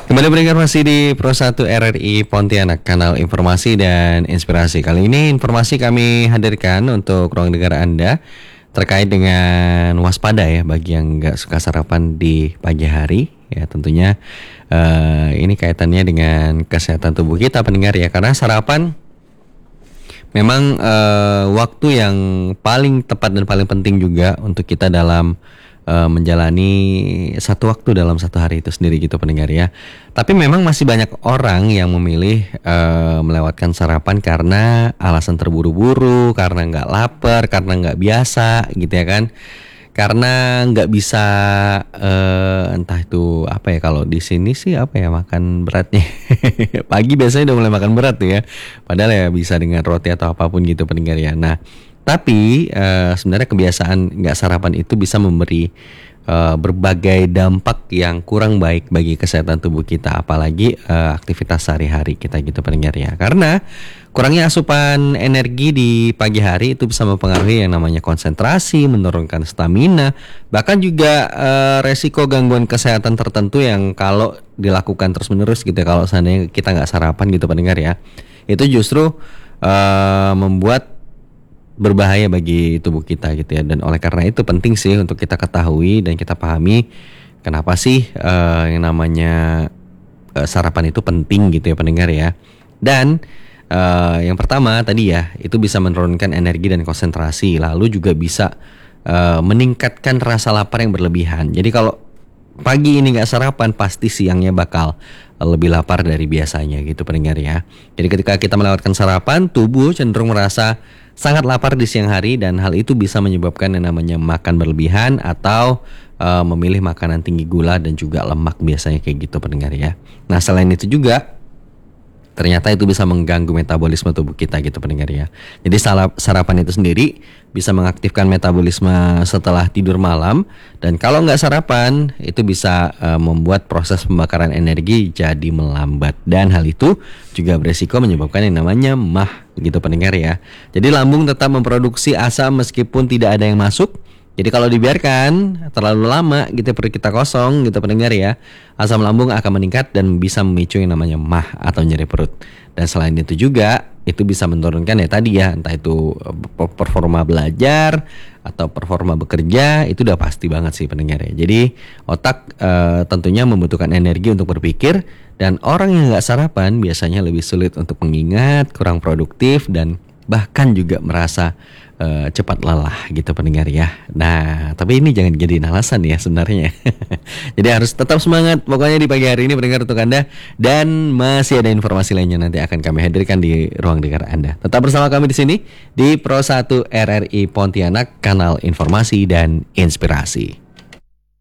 Kembali mendengar masih di Pro 1 RRI Pontianak, kanal informasi dan inspirasi. Kali ini informasi kami hadirkan untuk ruang dengar Anda terkait dengan waspada ya bagi yang nggak suka sarapan di pagi hari. Ya tentunya ini kaitannya dengan kesehatan tubuh kita pendengar ya, karena sarapan memang waktu yang paling tepat dan paling penting juga untuk kita dalam menjalani satu waktu dalam satu hari itu sendiri gitu pendengar ya. Tapi memang masih banyak orang yang memilih melewatkan sarapan karena alasan terburu-buru, karena nggak lapar, karena nggak biasa gitu ya kan. Karena nggak bisa entah itu apa ya, kalau di sini sih apa ya, makan beratnya. Pagi biasanya udah mulai makan berat tuh ya. Padahal ya bisa dengan roti atau apapun gitu pendengar ya. Nah, tapi sebenarnya kebiasaan nggak sarapan itu bisa memberi berbagai dampak yang kurang baik bagi kesehatan tubuh kita, apalagi aktivitas sehari-hari kita gitu pendengar ya. Karena kurangnya asupan energi di pagi hari itu bisa mempengaruhi yang namanya konsentrasi, menurunkan stamina, bahkan juga resiko gangguan kesehatan tertentu yang kalau dilakukan terus-menerus gitu ya, kalau seandainya kita nggak sarapan gitu pendengar ya, itu justru membuat berbahaya bagi tubuh kita gitu ya. Dan oleh karena itu penting sih untuk kita ketahui dan kita pahami kenapa sih yang namanya sarapan itu penting gitu ya pendengar ya. Dan yang pertama tadi ya, itu bisa menurunkan energi dan konsentrasi, lalu juga bisa meningkatkan rasa lapar yang berlebihan. Jadi kalau pagi ini nggak sarapan, pasti siangnya bakal lebih lapar dari biasanya gitu pendengar ya. Jadi ketika kita melewatkan sarapan, tubuh cenderung merasa sangat lapar di siang hari, dan hal itu bisa menyebabkan yang namanya makan berlebihan atau memilih makanan tinggi gula dan juga lemak biasanya kayak gitu pendengar ya. Nah selain itu juga ternyata itu bisa mengganggu metabolisme tubuh kita gitu pendengar ya. Jadi sarapan itu sendiri bisa mengaktifkan metabolisme setelah tidur malam, dan kalau nggak sarapan itu bisa membuat proses pembakaran energi jadi melambat, dan hal itu juga beresiko menyebabkan yang namanya MAH gitu pendengar ya. Jadi lambung tetap memproduksi asam meskipun tidak ada yang masuk. Jadi kalau dibiarkan terlalu lama gitu perut kita kosong gitu pendengar ya, asam lambung akan meningkat dan bisa memicu yang namanya MAH atau nyeri perut. Dan selain itu juga itu bisa menurunkan ya tadi ya, entah itu performa belajar atau performa bekerja, itu udah pasti banget sih pendengar ya. Jadi otak tentunya membutuhkan energi untuk berpikir, dan orang yang nggak sarapan biasanya lebih sulit untuk mengingat, kurang produktif, dan bahkan juga merasa cepat lelah gitu pendengar ya. Nah tapi ini jangan jadi alasan ya sebenarnya. Jadi harus tetap semangat pokoknya di pagi hari ini pendengar untuk Anda. Dan masih ada informasi lainnya nanti akan kami hadirkan di ruang dengar Anda. Tetap bersama kami di sini di Pro 1 RRI Pontianak, kanal informasi dan inspirasi.